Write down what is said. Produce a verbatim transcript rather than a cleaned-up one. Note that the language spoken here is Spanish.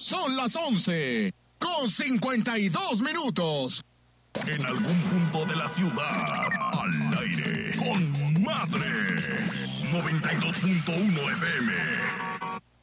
Son las once con cincuenta y dos minutos. En algún punto de la ciudad, al aire, con Madre, noventa y dos punto uno F M.